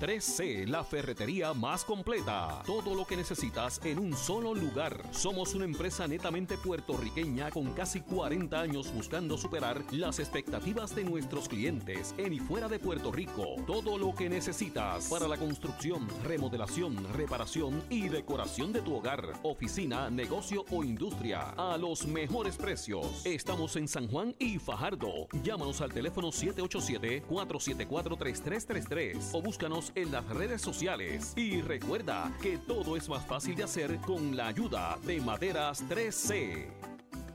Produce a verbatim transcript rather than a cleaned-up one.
tres C, la ferretería más completa. Todo lo que necesitas en un solo lugar. Somos una empresa netamente puertorriqueña con casi cuarenta años buscando superar las expectativas de nuestros clientes en y fuera de Puerto Rico. Todo lo que necesitas para la construcción, remodelación, reparación y decoración de tu hogar, oficina, negocio o industria a los mejores precios. Estamos en San Juan y Fajardo. Llámanos al teléfono siete ocho siete, cuatro siete cuatro, tres tres tres tres o búscanos en las redes sociales. Y recuerda que todo es más fácil de hacer con la ayuda de Maderas tres C.